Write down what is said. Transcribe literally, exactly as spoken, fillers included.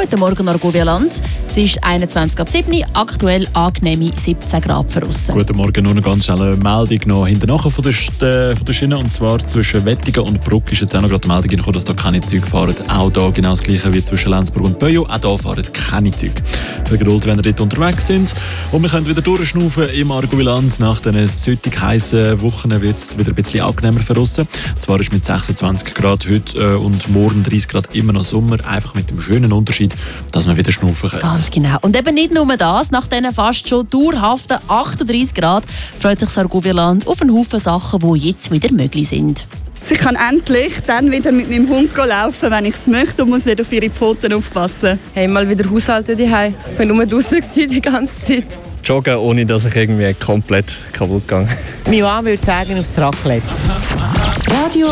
Guten Morgen, Argovia-Land. Es ist einundzwanzig ab sieben Uhr, aktuell angenehme siebzehn Grad draussen. Guten Morgen, nur eine ganz schnelle Meldung noch hinterher von der, äh, von der Schiene. Und zwar zwischen Wettigen und Bruck ist jetzt auch noch gerade die Meldung gekommen, dass da keine Züge fahren. Auch da genau das Gleiche wie zwischen Lenzburg und Böjo. Auch da fahren keine Züge. Viel Geduld, wenn ihr dort unterwegs sind. Und wir können wieder durchschnaufen im Argovia-Land. Nach diesen solchen heißen Wochen wird es wieder ein bisschen angenehmer für uns. Zwar ist mit sechsundzwanzig Grad heute äh, und morgen dreißig Grad immer noch Sommer. Einfach mit dem schönen Unterschied, dass man wieder schnaufen kann. Ganz genau. Und eben nicht nur das, nach diesen fast schon dauerhaften achtunddreißig Grad freut sich das Argovia-Land auf einen Haufen Sachen, die jetzt wieder möglich sind. Ich kann endlich dann wieder mit meinem Hund laufen, wenn ich es möchte, und muss nicht auf ihre Pfoten aufpassen. Hey, mal wieder haushalten daheim. Ich war nur draußen die ganze Zeit. Joggen, ohne dass ich irgendwie komplett kaputt gehe. Mein Mann würde sagen, aufs Raclette. Radio